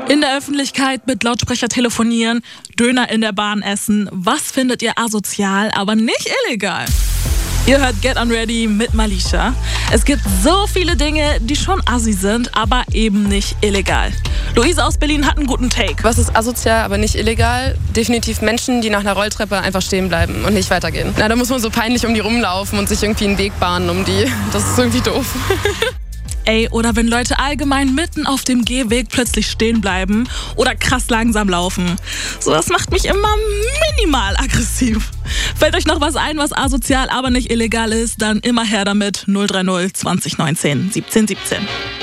In der Öffentlichkeit mit Lautsprecher telefonieren, Döner in der Bahn essen. Was findet ihr asozial, aber nicht illegal? Ihr hört Get On Ready mit Malisha. Es gibt so viele Dinge, die schon assi sind, aber eben nicht illegal. Luise aus Berlin hat einen guten Take. Was ist asozial, aber nicht illegal? Definitiv Menschen, die nach einer Rolltreppe einfach stehen bleiben und nicht weitergehen. Na, da muss man so peinlich um die rumlaufen und sich irgendwie einen Weg bahnen um die. Das ist irgendwie doof. Ey, oder wenn Leute allgemein mitten auf dem Gehweg plötzlich stehen bleiben oder krass langsam laufen. Sowas macht mich immer minimal aggressiv. Fällt euch noch was ein, was asozial, aber nicht illegal ist, dann immer her damit. 030 2019 17 17.